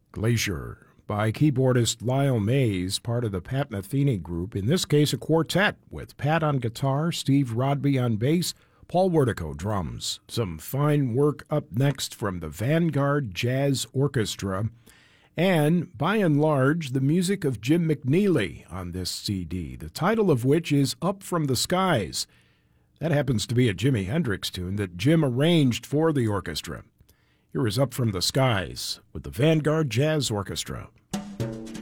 Glacier by keyboardist Lyle Mays, part of the Pat Metheny Group, in this case a quartet with Pat on guitar, Steve Rodby on bass, Paul Wertico drums. Some fine work up next from the Vanguard Jazz Orchestra, and by and large the music of Jim McNeely on this CD, the title of which is Up From the Skies. That happens to be a Jimi Hendrix tune that Jim arranged for the orchestra. Here is Up From the Skies with the Vanguard Jazz Orchestra.